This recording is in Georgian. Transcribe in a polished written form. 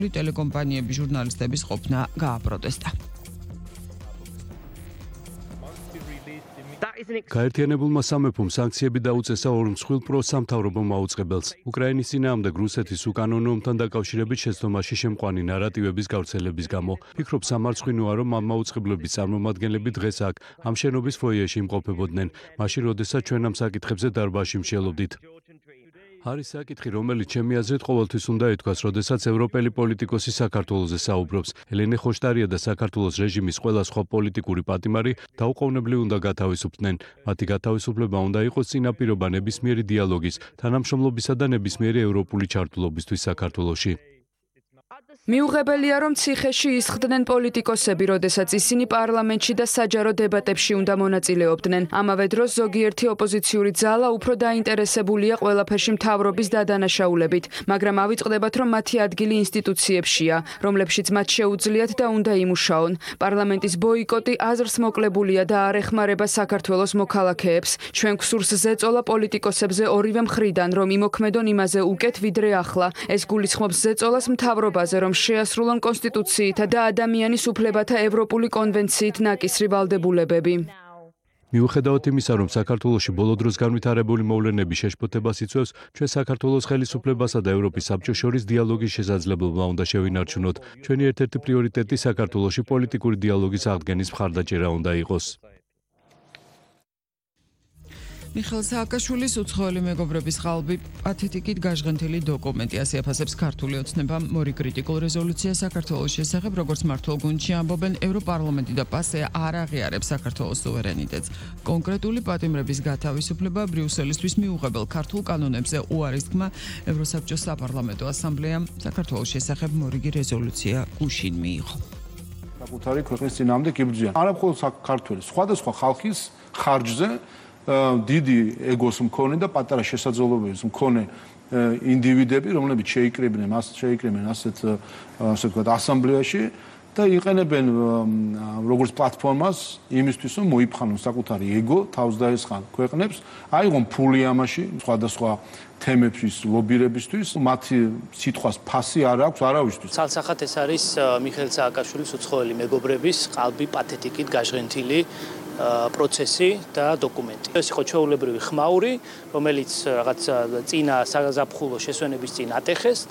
ტელეკომპანიების ჟურნალისტების ყოფნა გააპროტესტა. გაერთიანებულმა სამეფომ სანქციები დაუწესა ორ მსხვილ პროსამთავრობო მაუწყებელს. უკრაინის წინააღმდეგ რუსეთის უკანონო ომთან დაკავშირებით შეცდომაში შემყვანი ნარატივების გავრცელების გამო. ფიქრობ სამარცხვინოა, რომ ამ მაუწყებლობის წარმომადგენლები დღეს აქ, ამ შენობის ფოიეში იმყოფებოდნენ, მაშინ როდესაც ჩვენ ამ საკითხებზე დარბაზში მშელობდით. არის საკითხი, რომელიც ჩემი აზრით ყოველთვის უნდა ეთქვას, როდესაც ევროპელი პოლიტიკოსი საქართველოზე საუბრობს. ელენე ხოშტარია და საქართველოს რეჟიმის ყველა სხვა პოლიტიკური პატიმარი დაუყოვნებლივ უნდა გათავისუფლდნენ. მათი გათავისუფლება უნდა იყოს წინაპირობა ნებისმიერი დიალოგის, თანამშრომლობისა და ნებისმიერი ევროპული ჩართულობისთვის საქართველოში. მიუღებელია, რომ ციხეში ისხდნენ პოლიტიკოსები, როდესაც ისინი პარლამენტში და საჯარო დებატებში უნდა მონაწილეობდნენ. ამავე დროს ზოგიერთი ოპოზიციური ძალა უფრო დაინტერესებულია ყველაფერში მთავრობის დადანაშაულებით, მაგრამ ავიწყდებათ, რომ მათი ადგილი ინსტიტუციებშია, რომლებშიც მათ შეუძლიათ და უნდა იმუშაონ. პარლამენტის ბოიკოტი აზრს მოკლებულია და არ ეხმარება საქართველოს მოქალაქეებს. ჩვენ გვსურს ზეწოლა პოლიტიკოსებზე ორივე მხრიდან, რომ იმოქმედონ იმაზე უკეთ ვიდრე ახლა. ეს გულისხმობს ზეწოლას მთავრობაზე, რომ შეასრულონ კონსტიტუციითა და ადამიანის უფლებათა ევროპული კონვენციით ნაკისრი ვალდებულებები. მიუხედავად იმისა, რომ საქართველოში ბოლო დროს განვითარებული მოვლენები შეშფოთებას იწვევს, ჩვენ საქართველოს ხელისუფლებასა და ევროპის საბჭოს შორის დიალოგის შესაძლებლობა უნდა შევინარჩუნოთ. ჩვენი ერთ-ერთი პრიორიტეტი საქართველოში პოლიტიკური დიალოგის აღდგენის მხარდაჭერა უნდა იყოს. მიხეილ სააკაშვილის უცხოელი მეგობრების ყალბი პათეტიკით გაჟღენთილი დოკუმენტი ასე აფასებს ქართული ოცნება მორი კრიტიკულ რეზოლუცია საქართველოს შესახებ, როგორც მართლ გუნდში ამბობენ, ევროპარლამენტი და პასე არ აღიარებს საქართველოს სუვერენიტეტს. კონკრეტული პატიმრების გათავისუფლება ბრიუსელისთვის მიუღებელ ქართულ კანონებზე უარის თქმა ევროსაბჭოს საპარლამენტო ასამბლეამ საქართველოს შესახებ მორიგი რეზოლუცია გუშინ მიიღო. საკუთარი ქვეყნის წინააღმდეგ იბრძვიან. არა მხოლოდ საქართველოს, სხვადასხვა ხალხის ხარჯზე დიდი ეგოს მქონე და პატარა შესაძლებლობების მქონე ინდივიდები, რომლებიც შეიკრიბნენ ასეთ ვთქვათ ასამბლეაში და იყენებენ როგორც პლატფორმას იმისთვის, რომ მოიფხანონ საკუთარი ეგო, თავს დაესხან ქვეყნებს, აიღონ ფული ამაში სხვადასხვა თემების ლობირებისთვის, მათი სიტყვას ფასი არ აქვს არავისთვის. ცალსახად ეს არის მიხეილ სააკაშვილის უცხოელი მეგობრების ყალბი პათეტიკით გაჟღენთილი პროცესი და დოკუმენტი. ეს იყო ჩვეულებრივი ხმაური, რომელიც რაღაც წინა საზაფხულო შესვენების წინ ატეხეს.